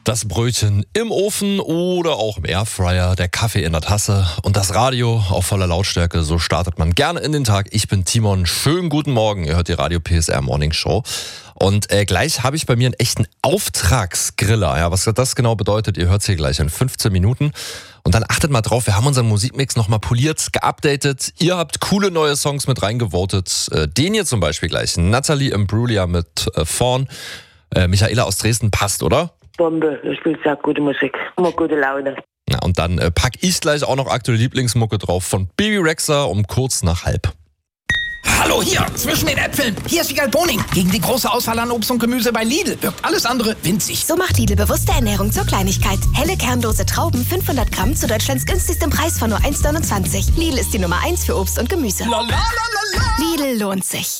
Das Brötchen im Ofen oder auch im Airfryer, der Kaffee in der Tasse und das Radio auf voller Lautstärke. So startet man gerne in den Tag. Ich bin Timon. Schönen guten Morgen. Ihr hört die Radio PSR Morning Show. Und gleich habe ich bei mir einen echten Auftragsgriller. Ja, was das genau bedeutet, ihr hört es hier gleich in 15 Minuten. Und dann achtet mal drauf, wir haben unseren Musikmix nochmal poliert, geupdatet. Ihr habt coole neue Songs mit reingevotet. Den hier zum Beispiel gleich. Natalie Imbruglia mit Fawn. Michaela aus Dresden passt, oder? Bombe, ich spiele sehr gute Musik, immer gute Laune. Ja, und dann pack ich gleich auch noch aktuelle Lieblingsmucke drauf von Baby Rexha um kurz nach halb. Hallo hier, zwischen den Äpfeln. Hier ist Wiegald Boning. Gegen die große Auswahl an Obst und Gemüse bei Lidl wirkt alles andere winzig. So macht Lidl bewusste Ernährung zur Kleinigkeit. Helle kernlose Trauben, 500 Gramm zu Deutschlands günstigstem Preis von nur 1,29. Lidl ist die Nummer 1 für Obst und Gemüse. Lidl lohnt sich.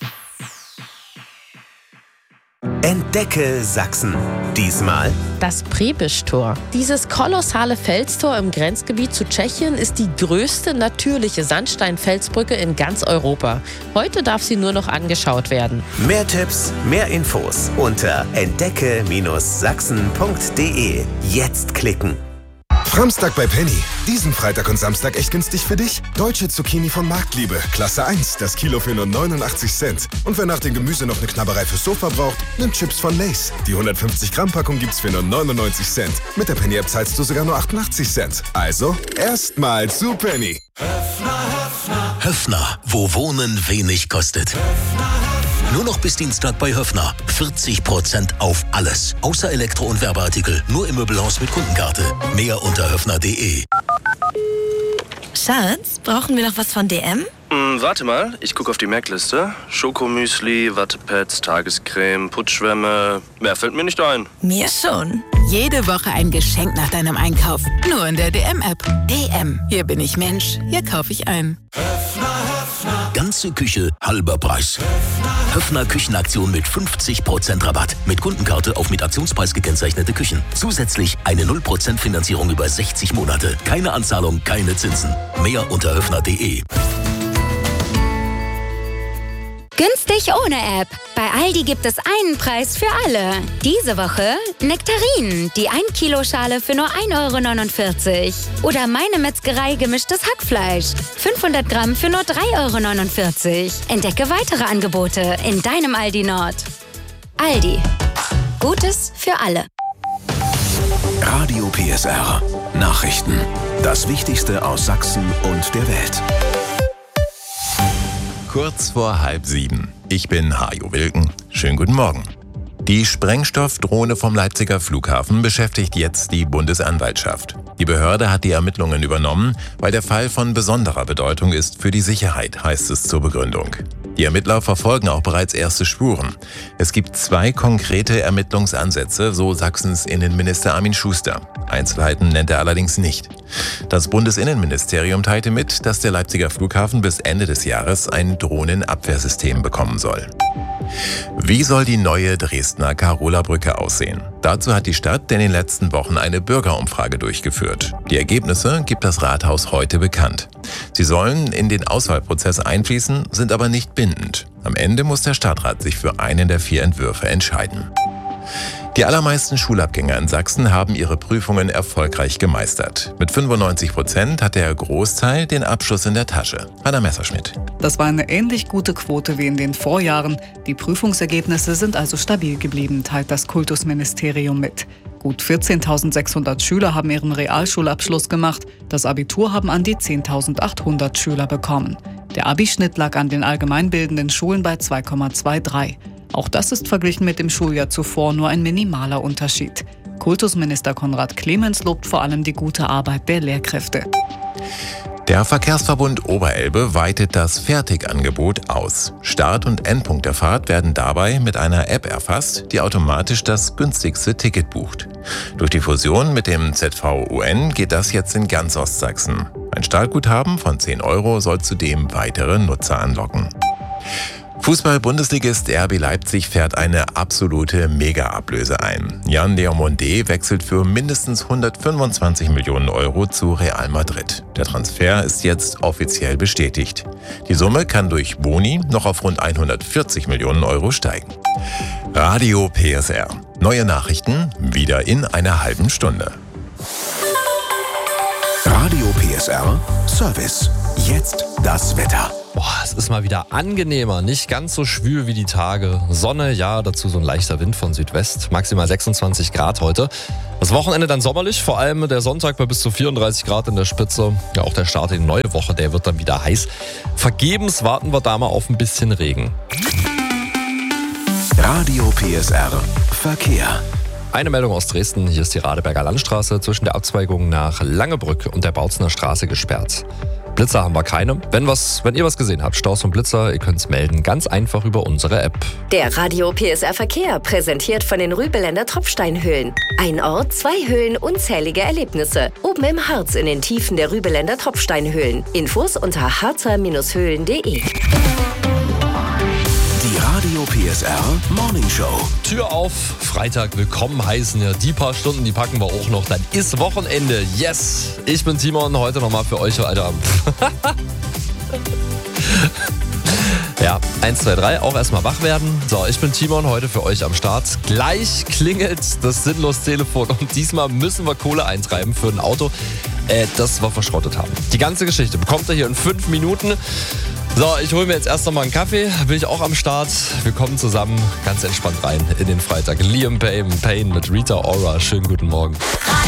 Entdecke Sachsen. Diesmal das Prebisch-Tor. Dieses kolossale Felstor im Grenzgebiet zu Tschechien ist die größte natürliche Sandsteinfelsbrücke in ganz Europa. Heute darf sie nur noch angeschaut werden. Mehr Tipps, mehr Infos unter entdecke-sachsen.de. Jetzt klicken. Samstag bei Penny. Diesen Freitag und Samstag echt günstig für dich? Deutsche Zucchini von Marktliebe. Klasse 1, das Kilo für nur 89 Cent. Und wer nach dem Gemüse noch eine Knabberei fürs Sofa braucht, nimmt Chips von Lay's. Die 150 Gramm Packung gibt's für nur 99 Cent. Mit der Penny-App zahlst du sogar nur 88 Cent. Also, erstmal zu Penny. Höffner, wo Wohnen wenig kostet. Nur noch bis Dienstag bei Höffner. 40% auf alles. Außer Elektro- und Werbeartikel. Nur im Möbelhaus mit Kundenkarte. Mehr unter höffner.de. Schatz, brauchen wir noch was von DM? Warte mal, ich gucke auf die Merkliste. Schokomüsli, Wattepads, Tagescreme, Putzschwämme. Mehr fällt mir nicht ein. Mir schon. Jede Woche ein Geschenk nach deinem Einkauf. Nur in der DM-App. DM. Hier bin ich Mensch. Hier kaufe ich ein. Ganze Küche, halber Preis. Höffner Küchenaktion mit 50% Rabatt. Mit Kundenkarte auf mit Aktionspreis gekennzeichnete Küchen. Zusätzlich eine 0% Finanzierung über 60 Monate. Keine Anzahlung, keine Zinsen. Mehr unter höffner.de. Günstig ohne App. Bei Aldi gibt es einen Preis für alle. Diese Woche Nektarinen, die 1 Kilo Schale für nur 1,49 €. Oder Meine Metzgerei gemischtes Hackfleisch, 500 Gramm für nur 3,49 €. Entdecke weitere Angebote in deinem Aldi Nord. Aldi. Gutes für alle. Radio PSR. Nachrichten. Das Wichtigste aus Sachsen und der Welt. Kurz vor 6:30. Ich bin Hajo Wilken. Schönen guten Morgen. Die Sprengstoffdrohne vom Leipziger Flughafen beschäftigt jetzt die Bundesanwaltschaft. Die Behörde hat die Ermittlungen übernommen, weil der Fall von besonderer Bedeutung ist für die Sicherheit, heißt es zur Begründung. Die Ermittler verfolgen auch bereits erste Spuren. Es gibt 2 konkrete Ermittlungsansätze, so Sachsens Innenminister Armin Schuster. Einzelheiten nennt er allerdings nicht. Das Bundesinnenministerium teilte mit, dass der Leipziger Flughafen bis Ende des Jahres ein Drohnenabwehrsystem bekommen soll. Wie soll die neue Dresdner Karola-Brücke aussehen? Dazu hat die Stadt in den letzten Wochen eine Bürgerumfrage durchgeführt. Die Ergebnisse gibt das Rathaus heute bekannt. Sie sollen in den Auswahlprozess einfließen, sind aber nicht bindend. Am Ende muss der Stadtrat sich für einen der 4 Entwürfe entscheiden. Die allermeisten Schulabgänger in Sachsen haben ihre Prüfungen erfolgreich gemeistert. Mit 95% hat der Großteil den Abschluss in der Tasche. Anna Messerschmidt. Das war eine ähnlich gute Quote wie in den Vorjahren. Die Prüfungsergebnisse sind also stabil geblieben, teilt das Kultusministerium mit. Gut 14.600 Schüler haben ihren Realschulabschluss gemacht. Das Abitur haben an die 10.800 Schüler bekommen. Der Abischnitt lag an den allgemeinbildenden Schulen bei 2,23. Auch das ist verglichen mit dem Schuljahr zuvor nur ein minimaler Unterschied. Kultusminister Konrad Clemens lobt vor allem die gute Arbeit der Lehrkräfte. Der Verkehrsverbund Oberelbe weitet das Fertigangebot aus. Start- und Endpunkt der Fahrt werden dabei mit einer App erfasst, die automatisch das günstigste Ticket bucht. Durch die Fusion mit dem ZVUN geht das jetzt in ganz Ostsachsen. Ein Startguthaben von 10 € soll zudem weitere Nutzer anlocken. Fußball-Bundesligist RB Leipzig fährt eine absolute Mega-Ablöse ein. Jan Diomande wechselt für mindestens 125 Millionen € zu Real Madrid. Der Transfer ist jetzt offiziell bestätigt. Die Summe kann durch Boni noch auf rund 140 Millionen € steigen. Radio PSR. Neue Nachrichten wieder in einer halben Stunde. Radio PSR Service. Jetzt das Wetter. Boah, es ist mal wieder angenehmer, nicht ganz so schwül wie die Tage. Sonne, ja, dazu so ein leichter Wind von Südwest. Maximal 26 Grad heute. Das Wochenende dann sommerlich, vor allem der Sonntag bei bis zu 34 Grad in der Spitze. Ja, auch der Start in die neue Woche, der wird dann wieder heiß. Vergebens warten wir da mal auf ein bisschen Regen. Radio PSR Verkehr. Eine Meldung aus Dresden. Hier ist die Radeberger Landstraße zwischen der Abzweigung nach Langebrück und der Bautzener Straße gesperrt. Blitzer haben wir keine. Wenn ihr was gesehen habt, Staus und Blitzer, ihr könnt es melden. Ganz einfach über unsere App. Der Radio PSR Verkehr, präsentiert von den Rübeländer Tropfsteinhöhlen. Ein Ort, 2 Höhlen, unzählige Erlebnisse. Oben im Harz in den Tiefen der Rübeländer Tropfsteinhöhlen. Infos unter harzer-höhlen.de. Die Radio PSR Morning Show. Tür auf, Freitag willkommen heißen. Ja, die paar Stunden, die packen wir auch noch. Dann ist Wochenende. Yes! Ich bin Timon, heute nochmal für euch, Alter. Ja, 1, 2, 3, auch erstmal wach werden. So, ich bin Timon, heute für euch am Start. Gleich klingelt das sinnlos Telefon und diesmal müssen wir Kohle eintreiben für ein Auto, das wir verschrottet haben. Die ganze Geschichte bekommt ihr hier in 5 Minuten. So, ich hole mir jetzt erst noch mal einen Kaffee, bin ich auch am Start. Wir kommen zusammen ganz entspannt rein in den Freitag. Liam Payne mit Rita Ora, schönen guten Morgen.